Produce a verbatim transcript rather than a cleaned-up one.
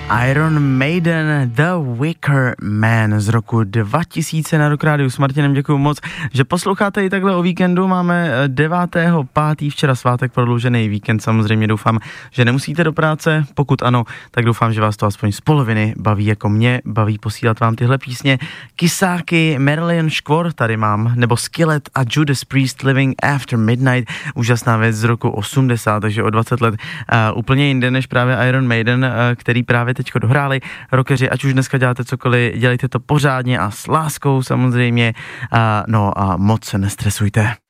Iron Maiden, The Wicker Man z roku dva tisíce na Rock Rádiu. S Martinem děkuju moc, že posloucháte i takhle o víkendu. Máme devátého pátého včera svátek, prodloužený víkend. Samozřejmě doufám, že nemusíte do práce. Pokud ano, tak doufám, že vás to aspoň z poloviny baví, jako mě baví posílat vám tyhle písně. Kysáky, Marillion Škvor tady mám, nebo Skillet a Judas Priest, Living After Midnight. Úžasná věc z roku osmdesát, takže o dvacet let uh, úplně jinde než právě Iron Maiden, uh, který právě teďko dohráli. Rockeři, ať už dneska děláte cokoliv, dělejte to pořádně a s láskou samozřejmě. Uh, no a moc se nestresujte.